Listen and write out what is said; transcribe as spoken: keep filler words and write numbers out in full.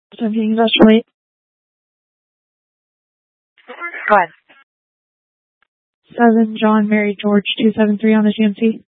seventeen Industrial eight. Go ahead. seven John Mary George two seven three on the G M C.